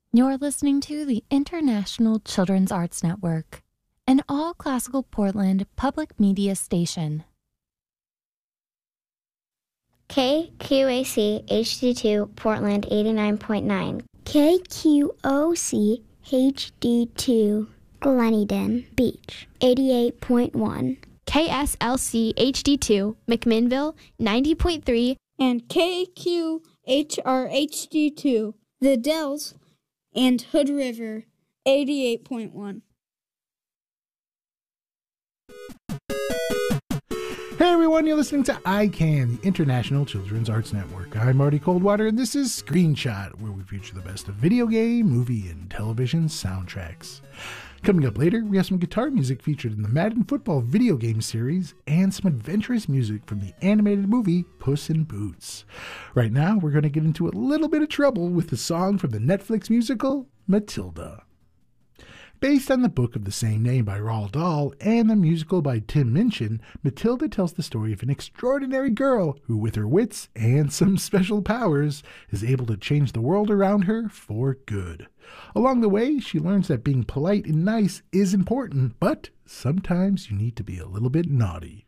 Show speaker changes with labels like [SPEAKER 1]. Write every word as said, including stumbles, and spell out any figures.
[SPEAKER 1] You're listening to the International Children's Arts Network, an all-classical Portland public media station.
[SPEAKER 2] K Q A C H D two Portland eighty-nine point nine.
[SPEAKER 3] K Q O C H D two Gleneden Beach eighty-eight point one.
[SPEAKER 4] K S L C H D two McMinnville ninety point three.
[SPEAKER 5] And K Q H R H D two The Dells and Hood River eighty-eight point one.
[SPEAKER 6] Hey everyone, you're listening to I CAN, the International Children's Arts Network. I'm Marty Coldwater, and this is Screenshot, where we feature the best of video game, movie, and television soundtracks. Coming up later, we have some guitar music featured in the Madden Football video game series, and some adventurous music from the animated movie Puss in Boots. Right now, we're going to get into a little bit of trouble with the song from the Netflix musical, Matilda. Based on the book of the same name by Roald Dahl and the musical by Tim Minchin, Matilda tells the story of an extraordinary girl who, with her wits and some special powers, is able to change the world around her for good. Along the way, she learns that being polite and nice is important, but sometimes you need to be a little bit naughty.